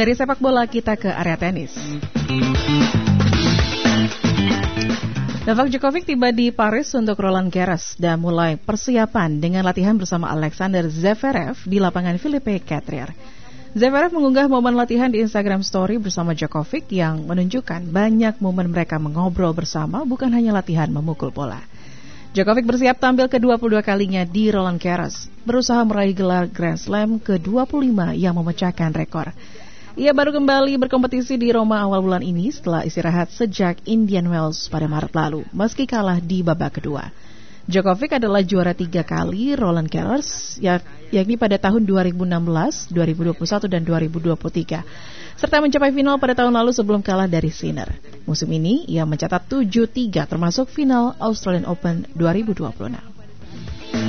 Dari sepak bola kita ke area tenis. Novak Djokovic tiba di Paris untuk Roland Garros dan mulai persiapan dengan latihan bersama Alexander Zverev di lapangan Philippe Chatrier. Zverev mengunggah momen latihan di Instagram Story bersama Djokovic yang menunjukkan banyak momen mereka mengobrol bersama, bukan hanya latihan memukul bola. Djokovic bersiap tampil ke-22 kalinya di Roland Garros, berusaha meraih gelar Grand Slam ke-25 yang memecahkan rekor. Ia baru kembali berkompetisi di Roma awal bulan ini setelah istirahat sejak Indian Wells pada Maret lalu, meski kalah di babak kedua. Djokovic adalah juara 3 kali Roland Garros, yakni pada tahun 2016, 2021, dan 2023, serta mencapai final pada tahun lalu sebelum kalah dari Sinner. Musim ini, ia mencatat 7-3 termasuk final Australian Open 2026.